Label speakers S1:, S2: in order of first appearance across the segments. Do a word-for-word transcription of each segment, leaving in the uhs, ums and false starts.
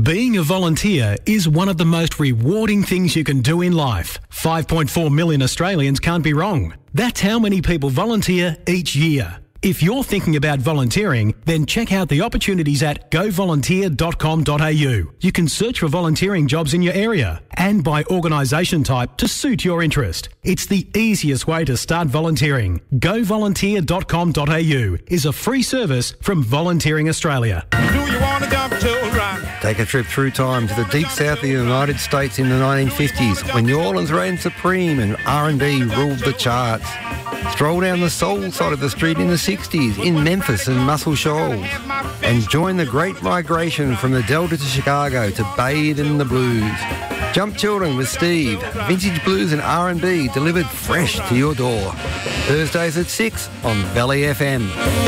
S1: Being a volunteer is one of the most rewarding things you can do in life. five point four million Australians can't be wrong. That's how many people volunteer each year. If you're thinking about volunteering, then check out the opportunities at go volunteer dot com dot a u. You can search for volunteering jobs in your area and by organisation type to suit your interest. It's the easiest way to start volunteering. go volunteer dot com dot a u is a free service from Volunteering Australia.
S2: Do you want to jump to run?
S3: Take a trip through time to the deep south of the United States in the nineteen fifties when New Orleans reigned supreme and R and B ruled the charts. Stroll down the soul side of the street in the sixties in Memphis and Muscle Shoals and join the great migration from the Delta to Chicago to bathe in the blues. Jump Children with Steve, vintage blues and R and B delivered fresh to your door. Thursdays at six on Valley F M.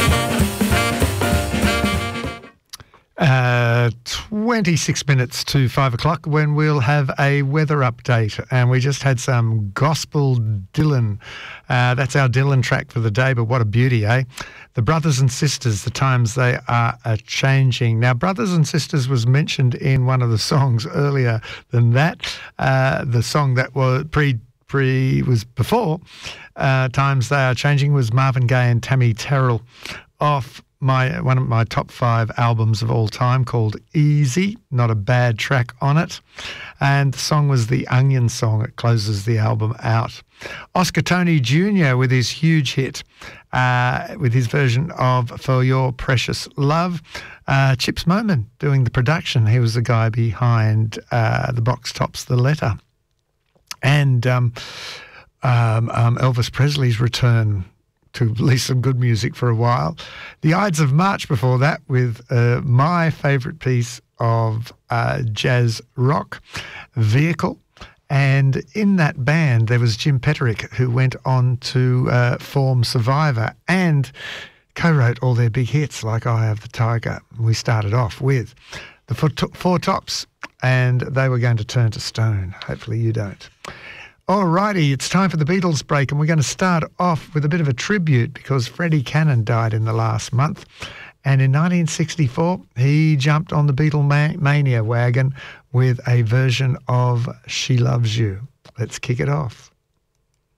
S4: Uh, twenty-six minutes to five o'clock when we'll have a weather update. And we just had some gospel Dylan. Uh, that's our Dylan track for the day, but what a beauty, eh? The Brothers and Sisters, the times they are a changing. Now, Brothers and Sisters was mentioned in one of the songs earlier than that. Uh, the song that was pre pre was before uh, Times They Are Changing was Marvin Gaye and Tammy Terrell off my one of my top five albums of all time called Easy. Not a bad track on it. And the song was the Onion song. It closes the album out. Oscar Tony Junior with his huge hit, uh, with his version of For Your Precious Love. Uh, Chips Moman doing the production. He was the guy behind uh, the Box Tops, The Letter. And um, um, um, Elvis Presley's return to release some good music for a while. The Ides of March before that with uh, my favourite piece of uh, jazz rock, Vehicle. And in that band, there was Jim Petterick, who went on to uh, form Survivor and co-wrote all their big hits like Eye of the Tiger. We started off with the Four, Four Tops, and they were going to turn to stone. Hopefully you don't. Alrighty, it's time for the Beatles break, and we're going to start off with a bit of a tribute because Freddie Cannon died in the last month. And in nineteen sixty-four, he jumped on the Beatlemania wagon with a version of She Loves You. Let's kick it off.